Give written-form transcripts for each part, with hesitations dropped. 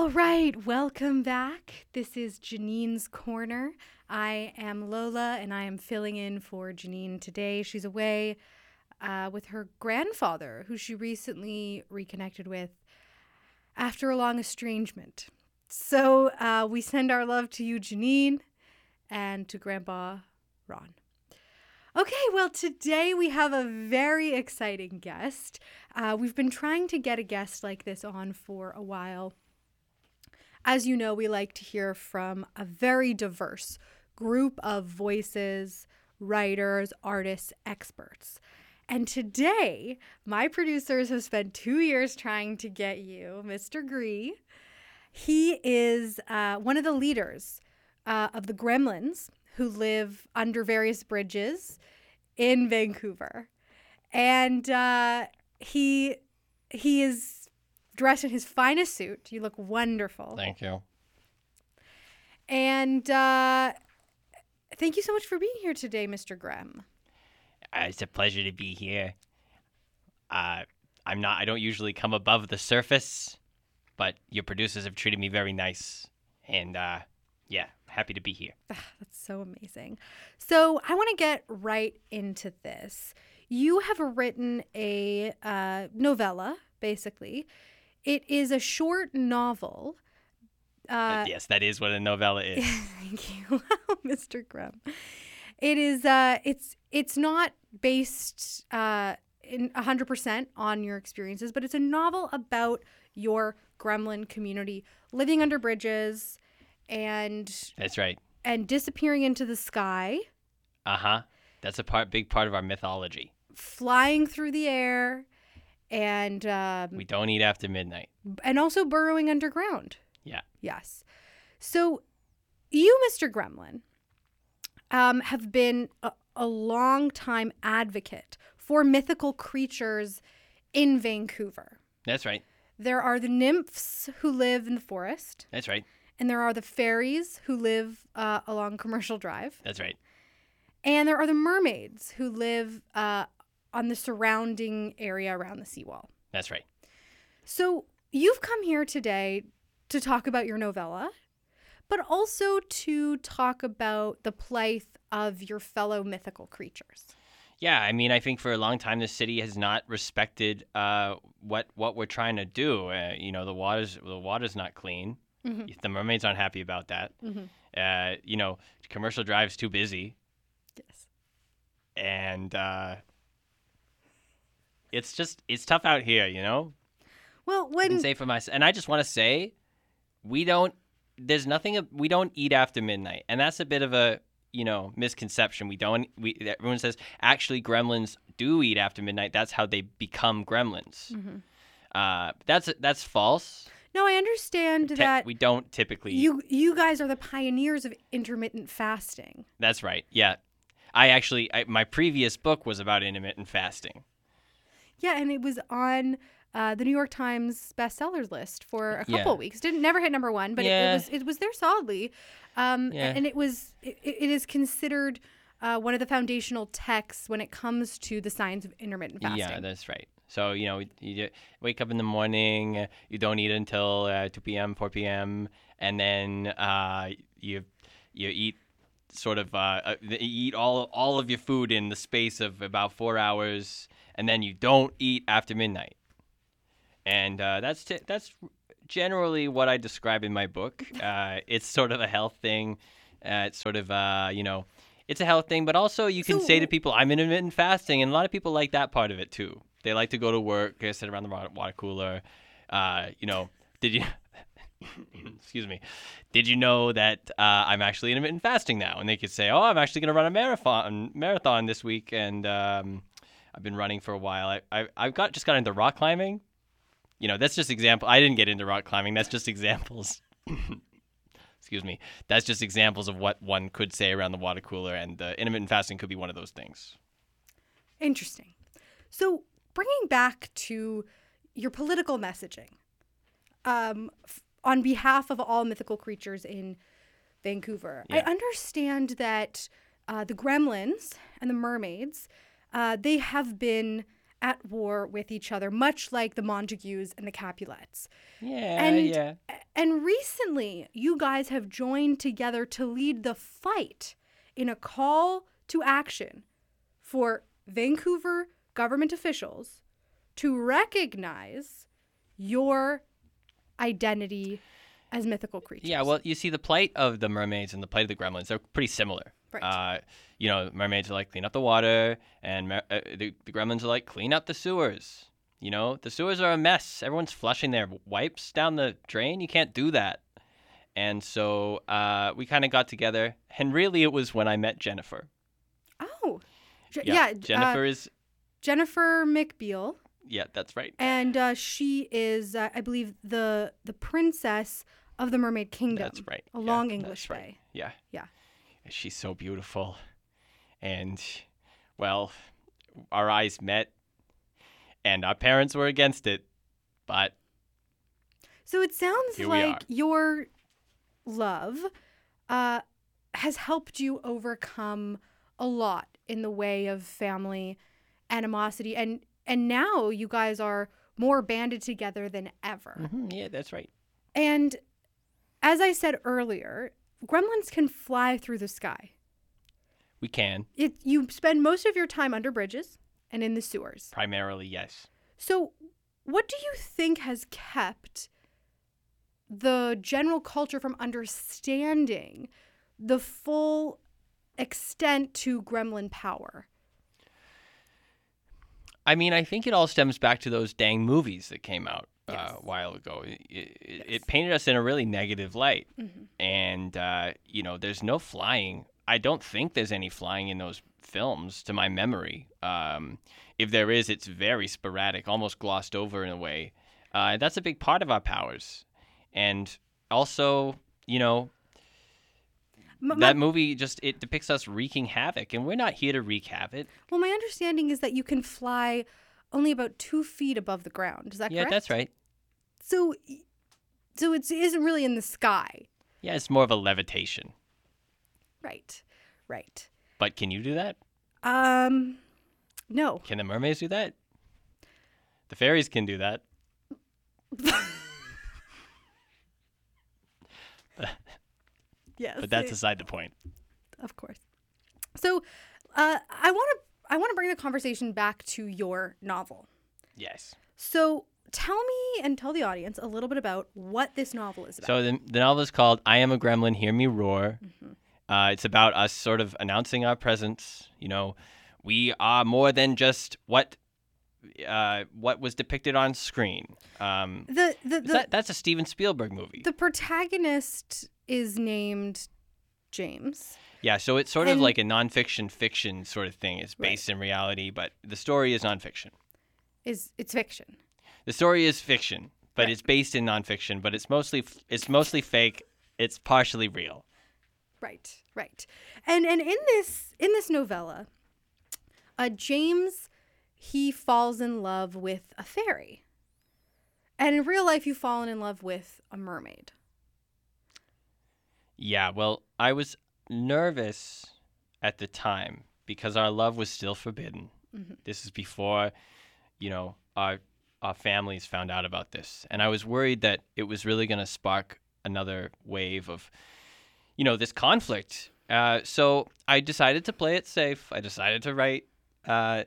All right, welcome back. This is Janine's Corner. I am Lola, and I am filling in for Janine today. She's away with her grandfather, who she recently reconnected with after a long estrangement. So we send our love to you, Janine, and to Grandpa Ron. Okay, well, today we have a very exciting guest. We've been trying to get a guest like this on for a while. As you know, we like to hear from a very diverse group of voices, writers, artists, experts. And today, my producers have spent 2 years trying to get you, Mr. Gree. He is one of the leaders of the Gremlins who live under various bridges in Vancouver. And he is dressed in his finest suit. You look wonderful. Thank you. And thank you so much for being here today, Mr. Grem. It's a pleasure to be here. I don't usually come above the surface, but your producers have treated me very nice. And happy to be here. That's so amazing. So I want to get right into this. You have written a novella, basically. It is a short novel. Yes, that is what a novella is. Thank you, Mr. Grem. It is. It's not based in 100% on your experiences, but it's a novel about your gremlin community living under bridges and That's right. and disappearing into the sky, That's a big part of our mythology. flying through the air, and We don't eat after midnight. also burrowing underground. Yeah. Yes. So you, Mr. Gremlin, have been a long-time advocate for mythical creatures in Vancouver. That's right. There are the nymphs who live in the forest, That's right. and there are the fairies who live along Commercial Drive, That's right. and there are the mermaids who live on the surrounding area around the seawall. That's right. So you've come here today to talk about your novella, but also to talk about the plight of your fellow mythical creatures. Yeah, I mean, I think for a long time the city has not respected what we're trying to do. The water's not clean. Mm-hmm. The mermaids aren't happy about that. Mm-hmm. Commercial Drive's too busy, Yes. and it's tough out here. Well, I can when say for myself, and I just want to say, we don't eat after midnight, and that's a bit of a misconception. Everyone says actually gremlins do eat after midnight. That's how they become gremlins. Mm-hmm. That's false. No, I understand that We don't typically. you guys are the pioneers of intermittent fasting. That's right. Yeah, my previous book was about intermittent fasting. Yeah, and it was on the New York Times bestsellers list for a couple weeks. Never hit number one, but it was there solidly. And it is considered one of the foundational texts when it comes to the science of intermittent fasting. Yeah, that's right. So, you wake up in the morning, you don't eat until 2 p.m., 4 p.m., and then you eat sort of you eat all of your food in the space of about 4 hours, and then you don't eat after midnight. And that's generally what I describe in my book. It's sort of a health thing. It's sort of, it's a health thing, but also you can say to people, I'm intermittent fasting, and a lot of people like that part of it too. They like to go to work, sit around the water cooler. Did you, excuse me, did you know that I'm actually intermittent fasting now? And they could say, oh, I'm actually going to run a marathon this week, and I've been running for a while. I've just got into rock climbing. That's just example. I didn't get into rock climbing. That's just examples. Excuse me. That's just examples of what one could say around the water cooler, and intermittent fasting could be one of those things. Interesting. So bringing back to your political messaging, on behalf of all mythical creatures in Vancouver, I understand that the gremlins and the mermaids, they have been at war with each other, much like the Montagues and the Capulets. Yeah, And yeah. and recently, you guys have joined together to lead the fight in a call to action for Vancouver government officials to recognize your identity as mythical creatures. Yeah, well, you see, the plight of the mermaids and the plight of the gremlins are pretty similar. Right. Mermaids are like, clean up the water, and the gremlins are like, clean up the sewers. The sewers are a mess. Everyone's flushing their wipes down the drain. You can't do that. And so we kind of got together, and really it was when I met Jennifer. Oh. Jennifer is... Jennifer McBeal. Yeah, that's right. And she is, I believe, the princess of the Mermaid Kingdom. That's right. Along English Bay. Right. Yeah. Yeah. She's so beautiful. And, well, our eyes met, and our parents were against it. But so it sounds here we are. like your love has helped you overcome a lot in the way of family animosity. And now you guys are more banded together than ever. Mm-hmm. Yeah, that's right. And as I said earlier, gremlins can fly through the sky. We can. You spend most of your time under bridges and in the sewers. Primarily, yes. So what do you think has kept the general culture from understanding the full extent to gremlin power? I mean, I think it all stems back to those dang movies that came out Yes. a while ago. It Yes. painted us in a really negative light. Mm-hmm. And, there's no flying. I don't think there's any flying in those films, to my memory. If there is, it's very sporadic, almost glossed over in a way. That's a big part of our powers. And also, that movie it depicts us wreaking havoc, and we're not here to wreak havoc. Well, my understanding is that you can fly only about 2 feet above the ground. Is that correct? Yeah, that's right. So it isn't really in the sky. Yeah, it's more of a levitation. Right. Right. But can you do that? No. Can the mermaids do that? The fairies can do that. Yes. But that's aside the point. Of course. So, I want to bring the conversation back to your novel. Yes. So, tell me and tell the audience a little bit about what this novel is about. So the novel is called "I Am a Gremlin, Hear Me Roar." Mm-hmm. It's about us sort of announcing our presence. We are more than just what was depicted on screen. That's a Steven Spielberg movie. The protagonist is named James. Yeah, so it's sort of like a nonfiction fiction sort of thing. It's based in reality, but the story is nonfiction. It's fiction. The story is fiction, but it's based in nonfiction. But it's mostly fake. It's partially real. Right. And in this novella, James, he falls in love with a fairy. And in real life, you've fallen in love with a mermaid. Yeah, well, I was nervous at the because our love was still forbidden. Mm-hmm. This is before, our families found out about this. And I was worried that it was really going to spark another wave of, this conflict. So I decided to play it safe. I decided to write a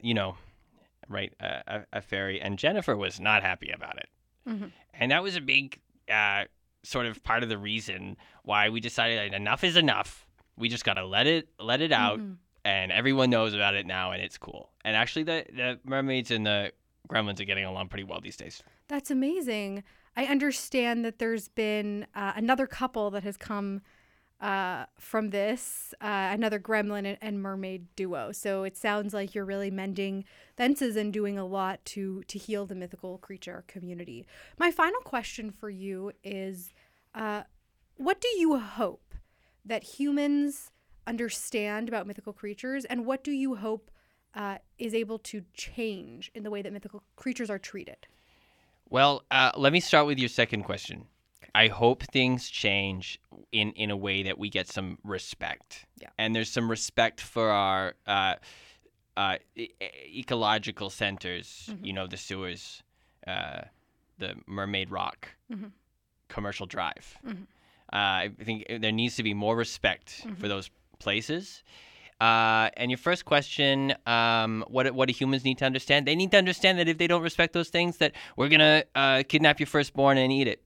fairy. And Jennifer was not happy about it. Mm-hmm. And that was a big sort of part of the reason why we decided that enough is enough. We just got to let it out. Mm-hmm. And everyone knows about it now, and it's cool. And actually, the mermaids and the gremlins are getting along pretty well these days. That's amazing. I understand that there's been another couple that has come from this, another gremlin and mermaid duo. So it sounds like you're really mending fences and doing a lot to heal the mythical creature community. My final question for you is, what do you hope that humans understand about mythical creatures, and what do you hope is able to change in the way that mythical creatures are treated? Well, let me start with your second question. Okay. I hope things change in a way that we get some respect. Yeah. And there's some respect for our ecological centers. The sewers, the Mermaid Rock, Commercial Drive. I think there needs to be more respect for those places. And your first question, what do humans need to understand? They need to understand that if they don't respect those things, that we're going to kidnap your firstborn and eat it.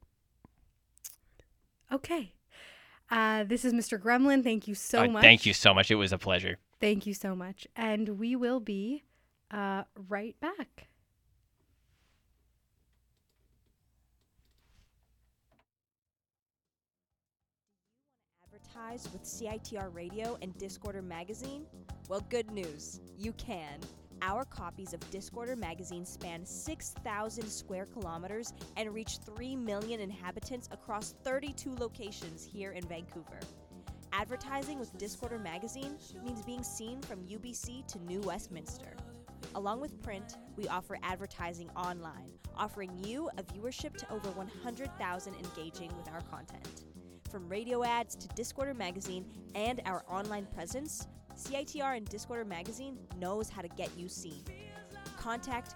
Okay. This is Mr. Gremlin. Thank you so much. Thank you so much. It was a pleasure. Thank you so much. And we will be right back. Advertise with CITR Radio and Discorder Magazine? Well, good news. You can. Our copies of Discorder Magazine span 6,000 square kilometers and reach 3 million inhabitants across 32 locations here in Vancouver. Advertising with Discorder Magazine means being seen from UBC to New Westminster. Along with print, we offer advertising online, offering you a viewership to over 100,000 engaging with our content. From radio ads to Discorder Magazine and our online presence, CITR and Discorder Magazine knows how to get you seen. Contact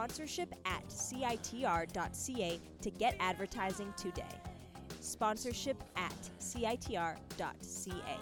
sponsorship@citr.ca to get advertising today. Sponsorship@citr.ca.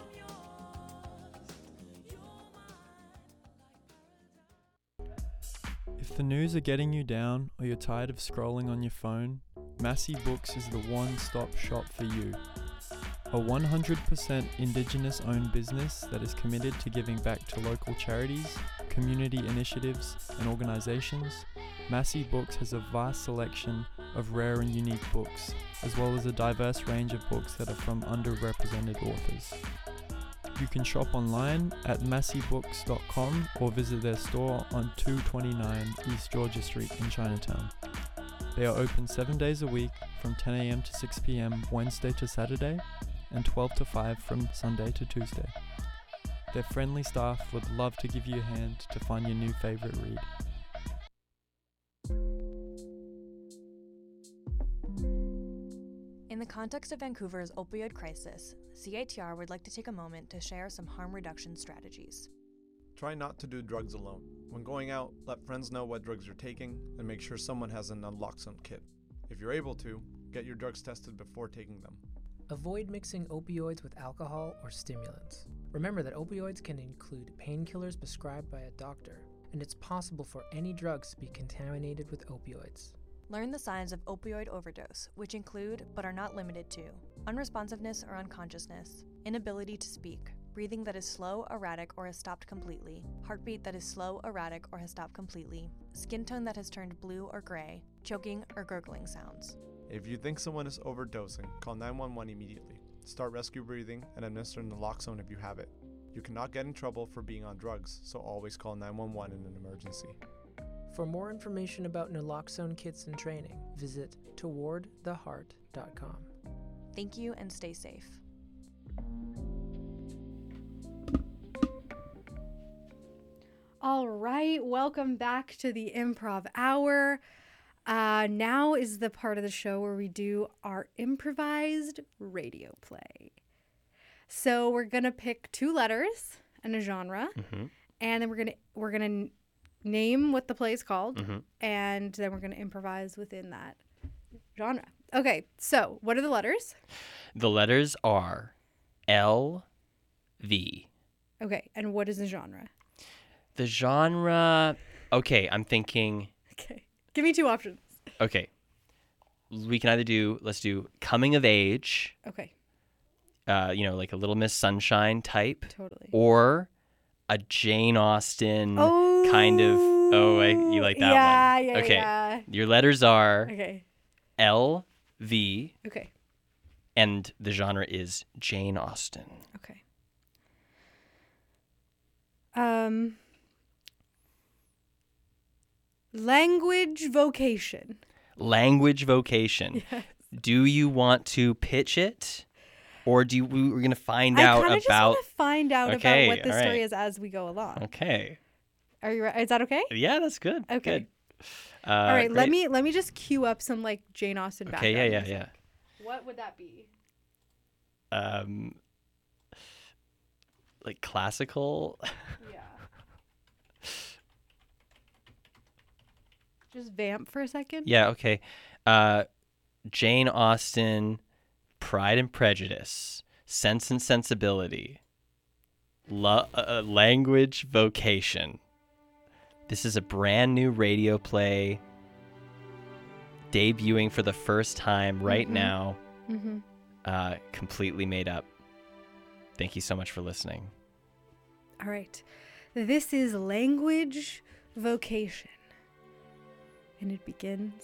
If the news are getting you down or you're tired of scrolling on your phone, Massey Books is the one-stop shop for you. A 100% Indigenous-owned business that is committed to giving back to local charities, community initiatives, and organizations, Massey Books has a vast selection of rare and unique books, as well as a diverse range of books that are from underrepresented authors. You can shop online at masseybooks.com or visit their store on 229 East Georgia Street in Chinatown. They are open 7 days a week from 10 a.m. to 6 p.m. Wednesday to Saturday, and 12 to 5 from Sunday to Tuesday. Their friendly staff would love to give you a hand to find your new favorite read. In the context of Vancouver's opioid crisis, CITR would like to take a moment to share some harm reduction strategies. Try not to do drugs alone. When going out, let friends know what drugs you're taking and make sure someone has an naloxone kit. If you're able to, get your drugs tested before taking them. Avoid mixing opioids with alcohol or stimulants. Remember that opioids can include painkillers prescribed by a doctor, and it's possible for any drugs to be contaminated with opioids. Learn the signs of opioid overdose, which include, but are not limited to, unresponsiveness or unconsciousness, inability to speak, breathing that is slow, erratic, or has stopped completely, heartbeat that is slow, erratic, or has stopped completely, skin tone that has turned blue or gray, choking or gurgling sounds. If you think someone is overdosing, call 911 immediately. Start rescue breathing and administer naloxone if you have it. You cannot get in trouble for being on drugs, so always call 911 in an emergency. For more information about naloxone kits and training, visit towardtheheart.com. Thank you and stay safe. All right, welcome back to the Improv Hour. Now is the part of the show where we do our improvised radio play. So we're gonna pick 2 letters and a genre, and then we're gonna name what the play is called, and then we're gonna improvise within that genre. Okay, so what are the letters? The letters are L, V. Okay, and what is the genre? The genre. Okay, I'm thinking. Okay, give me 2 options. Okay, we can either let's do coming of age. Okay. Like a Little Miss Sunshine type. Totally. Or a Jane Austen kind of. Oh, you like that one? Yeah, okay. Yeah. Your letters are Okay. L, V. Okay. And the genre is Jane Austen. Okay. Language vocation. Language vocation. Yes. Do you want to pitch it? Or we're going to find I out kind of just about... want to find out Okay, about what the all story right. is as we go along. Okay. Are you? Is that okay? Yeah, that's good. Okay. Good. All right. Great. Let me just cue up some like Jane Austen background. Okay. Yeah. music. What would that be? Like classical. Yeah. just vamp for a second? Yeah, okay. Jane Austen, Pride and Prejudice, Sense and Sensibility, Language Vocation. This is a brand new radio play debuting for the first time right now. Mm-hmm. Completely made up. Thank you so much for listening. All right. This is Language Vocation. And it begins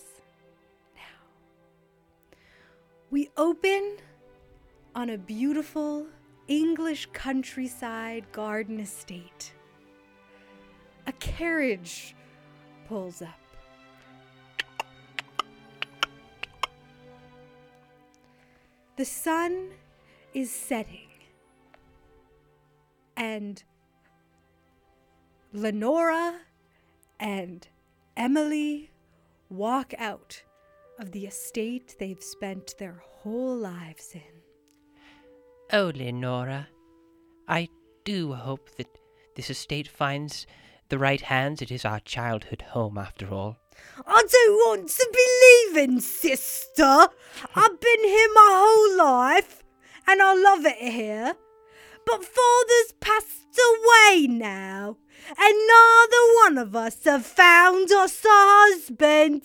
now. We open on a beautiful English countryside garden estate. A carriage pulls up. The sun is setting, and Lenora and Emily walk out of the estate they've spent their whole lives in. Oh, Leonora, I do hope that this estate finds the right hands. It is our childhood home, after all. I don't want to be leaving, sister. I've been here my whole life, and I love it here. But father's passed away now, and neither one of us have found us a husband.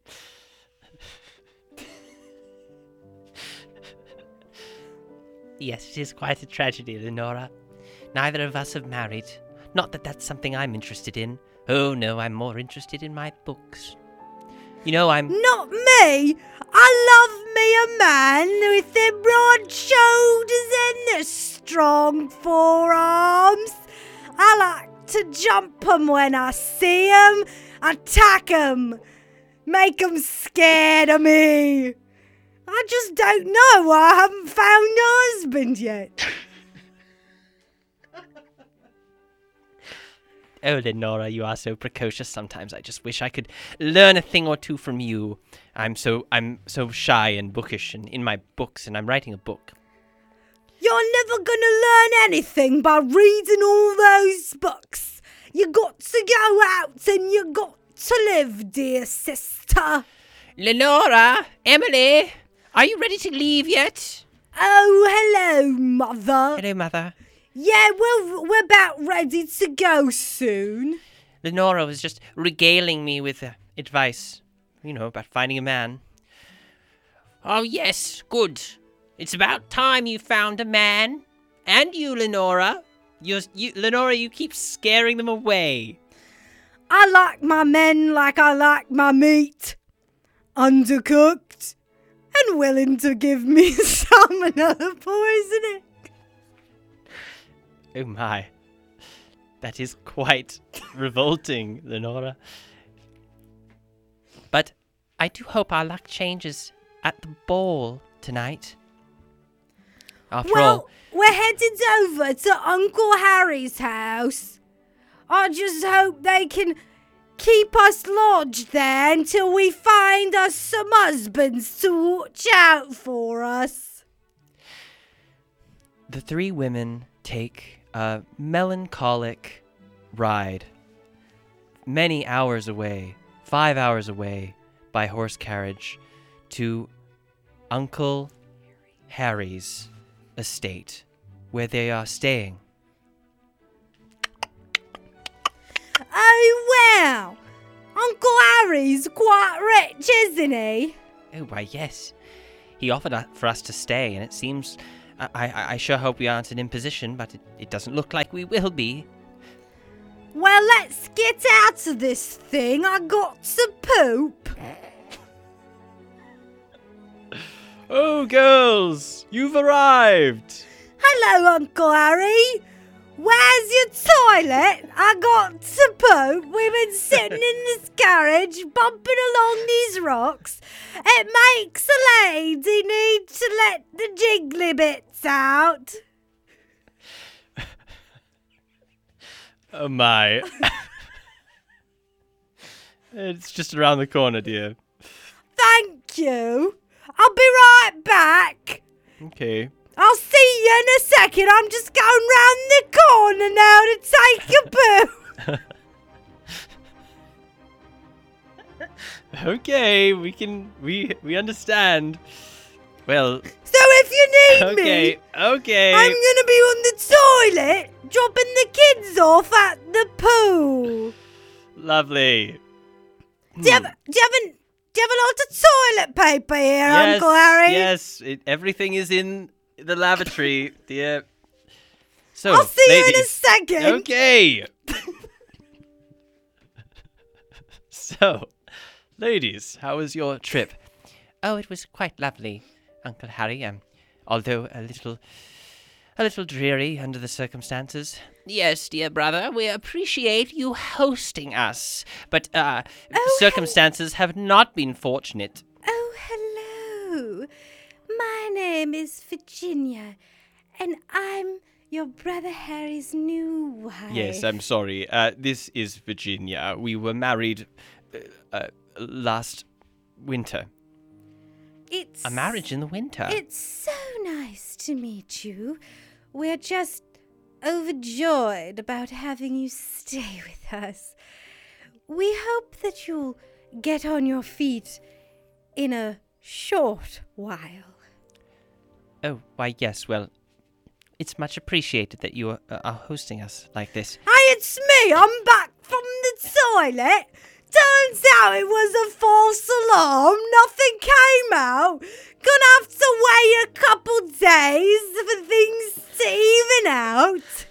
Yes, it is quite a tragedy, Leonora. Neither of us have married. Not that that's something I'm interested in. Oh, no, I'm more interested in my books. You know, I'm... Not me! I love me a man with them broad shoulders and the strong forearms. I like to jump 'em when I see 'em, attack 'em, make 'em scared of me. I just don't know. I haven't found a husband yet. Oh, Lenora, you are so precocious. Sometimes I just wish I could learn a thing or two from you. I'm so shy and bookish and in my books, and I'm writing a book. You're never gonna learn anything by reading all those books. You got to go out and you got to live, dear sister. Lenora, Emily, are you ready to leave yet? Oh, hello, Mother. Hello, Mother. Yeah, we're about ready to go soon. Lenora was just regaling me with advice, about finding a man. Oh, yes, good. It's about time you found a man. And you, Lenora. Lenora, you keep scaring them away. I like my men like I like my meat. Undercooked and willing to give me salmonella poisoning. Oh my. That is quite revolting, Lenora. But I do hope our luck changes at the ball tonight. After all, we're headed over to Uncle Harry's house. I just hope they can keep us lodged there until we find us some husbands to watch out for us. The three women take a melancholic ride many hours away, 5 hours away by horse carriage to Uncle Harry's estate, where they are staying. Oh, wow! Uncle Harry's quite rich, isn't he? Oh, why, yes. He offered for us to stay, and it seems... I sure hope we aren't an imposition, but it doesn't look like we will be. Well, let's get out of this thing. I got to poop. Oh, girls, you've arrived. Hello, Uncle Harry. Where's your toilet? I got to poop. We've been sitting in this carriage, bumping along these rocks. It makes a lady need to let the jiggly bits out. Oh my. It's just around the corner, dear. Thank you. I'll be right back. Okay. I'll see you in a second. I'm just going round the corner now to take a poo. Okay, we understand. Well, So if you need me, okay. I'm gonna be on the toilet, dropping the kids off at the pool. Lovely. Do you have a lot of toilet paper here, Uncle Harry? Yes, everything is in the lavatory, dear. So, I'll see ladies. you in a second. Okay. So, ladies, how was your trip? Oh, it was quite lovely, Uncle Harry. Although a little dreary under the circumstances. Yes, dear brother, we appreciate you hosting us, but circumstances have not been fortunate. Oh, hello. My name is Virginia, and I'm your brother Harry's new wife. Yes, I'm sorry. This is Virginia. We were married last winter. It's A marriage in the winter. It's so nice to meet you. We're just overjoyed about having you stay with us. We hope that you'll get on your feet in a short while. Oh, why, yes, well, it's much appreciated that you are hosting us like this. Hey, it's me. I'm back from the toilet. Turns out it was a false alarm. Nothing came out. Gonna have to wait a couple days for things to even out.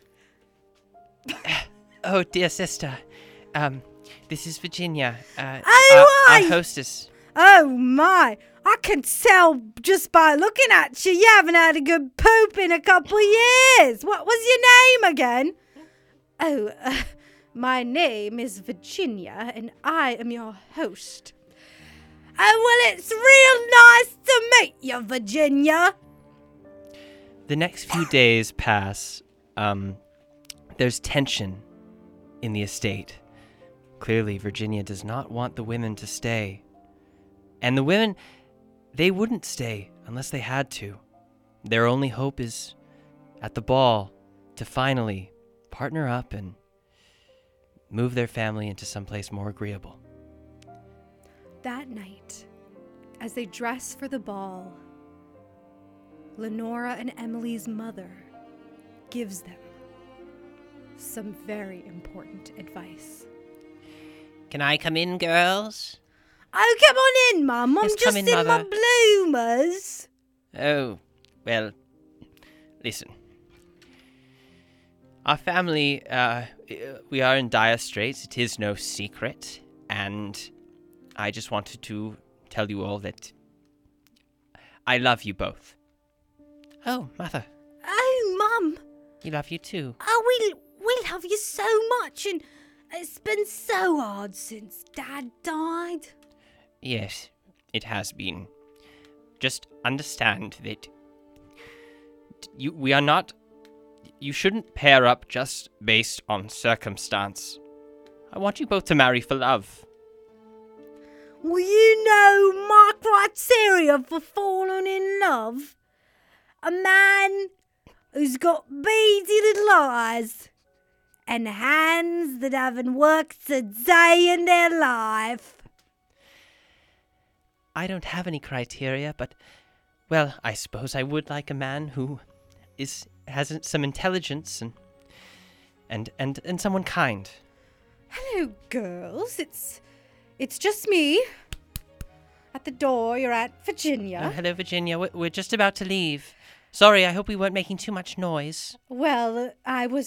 Oh, dear sister. This is Virginia. Our right. hostess. Oh my, I can tell just by looking at you. You haven't had a good poop in a couple years. What was your name again? Oh, my name is Virginia, and I am your host. Oh, well, it's real nice to meet you, Virginia. The next few days pass. There's tension in the estate. Clearly, Virginia does not want the women to stay. And the women, they wouldn't stay unless they had to. Their only hope is at the ball to finally partner up and move their family into someplace more agreeable. That night, as they dress for the ball, Lenora and Emily's mother gives them some very important advice. Can I come in, girls? Oh, come on in, Mum. I'm Yes, just come in, in my Mother. bloomers. Oh, well, listen. Our family, we are in dire straits. It is no secret. And I just wanted to tell you all that I love you both. Oh, Mother, Oh, Mum. you love you too. Oh, we love you so much, and it's been so hard since Dad died. Yes, it has been. Just understand that we are not... You shouldn't pair up just based on circumstance. I want you both to marry for love. Well, you know my criteria for falling in love. A man who's got beady little eyes and hands that haven't worked a day in their life. I don't have any criteria, but, well, I suppose I would like a man who has some intelligence and someone kind. Hello, girls. It's just me. At the door, you're at Virginia. Oh, hello, Virginia. We're just about to leave. Sorry, I hope we weren't making too much noise. Well, I was